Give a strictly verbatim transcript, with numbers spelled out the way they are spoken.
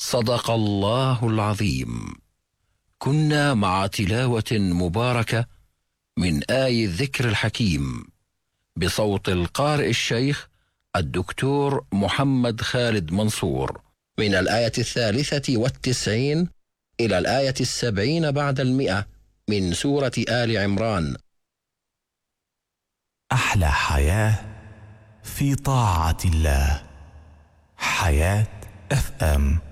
صدق الله العظيم. كنا مع تلاوة مباركة من آي الذكر الحكيم بصوت القارئ الشيخ الدكتور محمد خالد منصور، من الآية الثالثة والتسعين إلى الآية السبعين بعد المئة من سورة آل عمران. أحلى حياة في طاعة الله. حياة اف ام.